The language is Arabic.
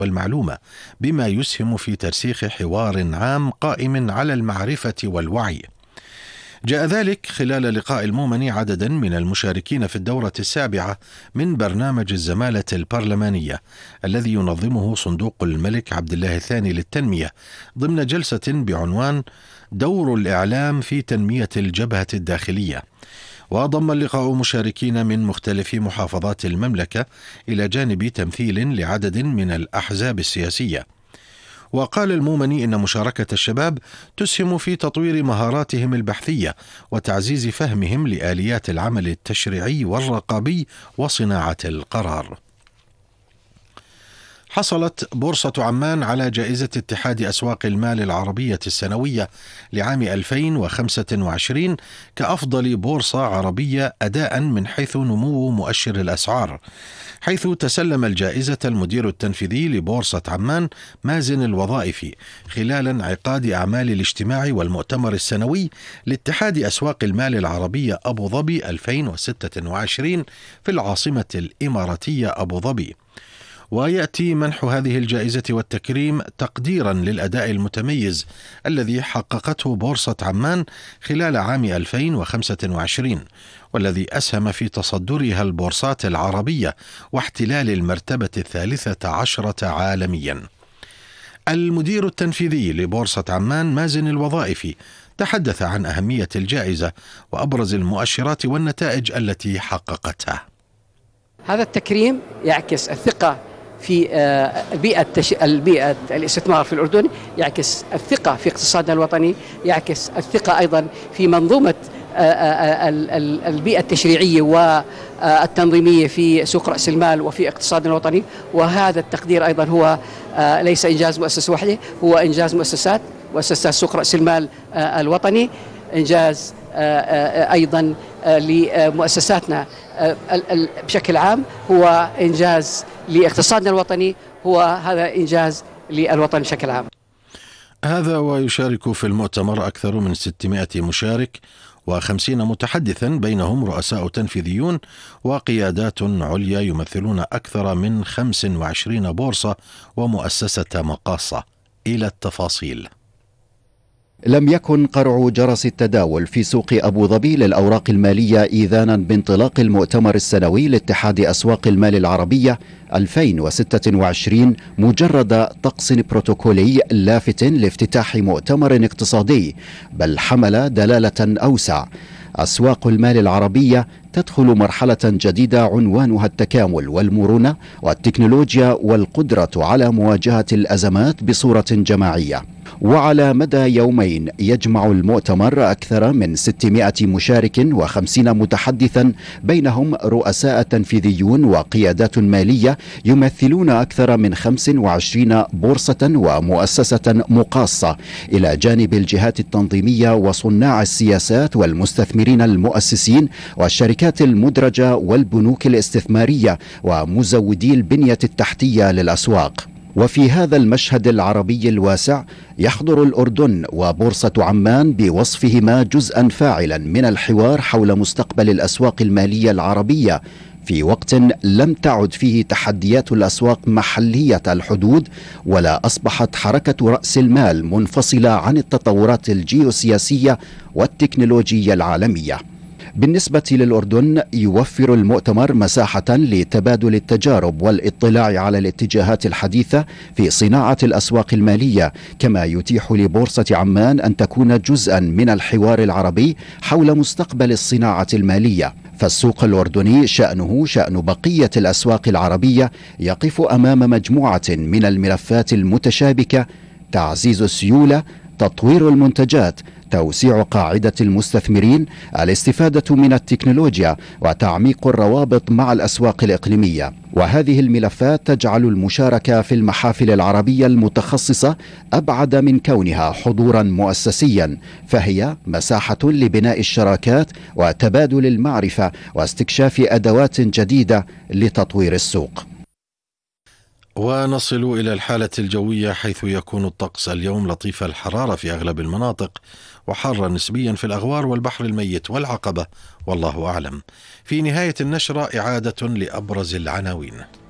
والمعلومة، بما يسهم في ترسيخ حوار عام قائم على المعرفة والوعي. جاء ذلك خلال لقاء المومني عددا من المشاركين في الدورة السابعة من برنامج الزمالة البرلمانية الذي ينظمه صندوق الملك عبد الله الثاني للتنمية ضمن جلسة بعنوان دور الإعلام في تنمية الجبهة الداخلية. وضم اللقاء مشاركين من مختلف محافظات المملكة إلى جانب تمثيل لعدد من الأحزاب السياسية. وقال المومني إن مشاركة الشباب تسهم في تطوير مهاراتهم البحثية وتعزيز فهمهم لآليات العمل التشريعي والرقابي وصناعة القرار. حصلت بورصة عمان على جائزة اتحاد أسواق المال العربية السنوية لعام 2025 كأفضل بورصة عربية أداء من حيث نمو مؤشر الأسعار، حيث تسلم الجائزة المدير التنفيذي لبورصة عمان مازن الوظائفي خلال انعقاد أعمال الاجتماع والمؤتمر السنوي لاتحاد أسواق المال العربية أبو ظبي 2026 في العاصمة الإماراتية أبو ظبي. ويأتي منح هذه الجائزة والتكريم تقديرا للأداء المتميز الذي حققته بورصة عمان خلال عام 2025، والذي أسهم في تصدرها البورصات العربية واحتلال المرتبة 13 عالميا. المدير التنفيذي لبورصة عمان مازن الوظائفي تحدث عن أهمية الجائزة وأبرز المؤشرات والنتائج التي حققتها. هذا التكريم يعكس الثقة في البيئة الاستثمار في الأردن، يعكس الثقة في اقتصادنا الوطني، يعكس الثقة أيضا في منظومة البيئة التشريعية والتنظيمية في سوق رأس المال وفي اقتصادنا الوطني. وهذا التقدير أيضا هو ليس إنجاز مؤسسة واحدة، هو إنجاز مؤسسات سوق رأس المال الوطني، إنجاز أيضا لمؤسساتنا بشكل عام، هو إنجاز لاقتصادنا الوطني، هو هذا إنجاز للوطن بشكل عام. هذا ويشارك في المؤتمر أكثر من 600 مشارك و50 متحدثا بينهم رؤساء تنفيذيون وقيادات عليا يمثلون أكثر من 25 بورصة ومؤسسة مقاصة. إلى التفاصيل. لم يكن قرع جرس التداول في سوق أبو ظبي للأوراق المالية إذانا بانطلاق المؤتمر السنوي لاتحاد أسواق المال العربية 2026 مجرد طقس بروتوكولي لافت لافتتاح مؤتمر اقتصادي، بل حمل دلالة أوسع. أسواق المال العربية تدخل مرحلة جديدة عنوانها التكامل والمرونة والتكنولوجيا والقدرة على مواجهة الأزمات بصورة جماعية. وعلى مدى يومين يجمع المؤتمر أكثر من 600 مشارك و50 متحدثا بينهم رؤساء تنفيذيون وقيادات مالية يمثلون أكثر من 25 بورصة ومؤسسة مقاصة، إلى جانب الجهات التنظيمية وصناع السياسات والمستثمرين المؤسسين والشركات المدرجة والبنوك الاستثمارية ومزودي البنية التحتية للأسواق. وفي هذا المشهد العربي الواسع يحضر الأردن وبورصة عمان بوصفهما جزءا فاعلا من الحوار حول مستقبل الأسواق المالية العربية في وقت لم تعد فيه تحديات الأسواق محلية الحدود، ولا أصبحت حركة رأس المال منفصلة عن التطورات الجيوسياسية والتكنولوجية العالمية. بالنسبة للأردن يوفر المؤتمر مساحة لتبادل التجارب والاطلاع على الاتجاهات الحديثة في صناعة الأسواق المالية، كما يتيح لبورصة عمان أن تكون جزءا من الحوار العربي حول مستقبل الصناعة المالية. فالسوق الأردني شأنه شأن بقية الأسواق العربية، يقف أمام مجموعة من الملفات المتشابكة: تعزيز السيولة، تطوير المنتجات، توسيع قاعدة المستثمرين، الاستفادة من التكنولوجيا، وتعميق الروابط مع الأسواق الإقليمية. وهذه الملفات تجعل المشاركة في المحافل العربية المتخصصة أبعد من كونها حضورا مؤسسيا، فهي مساحة لبناء الشراكات وتبادل المعرفة واستكشاف أدوات جديدة لتطوير السوق. ونصل إلى الحالة الجوية، حيث يكون الطقس اليوم لطيف الحرارة في أغلب المناطق، وحارا نسبيا في الأغوار والبحر الميت والعقبة، والله أعلم. في نهاية النشرة إعادة لأبرز العناوين.